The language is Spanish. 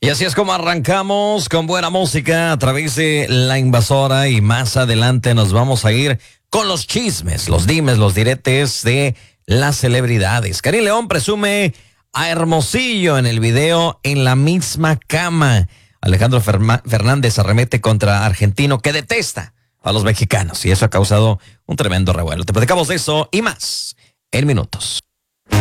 Y así es como arrancamos con buena música a través de La Invasora, y más adelante nos vamos a ir con los chismes, los dimes, los diretes de las celebridades. Karim León presume a Hermosillo en el video en la misma cama. Alejandro Fernández arremete contra argentino que detesta a los mexicanos, y eso ha causado un tremendo revuelo. Te platicamos de eso y más en minutos.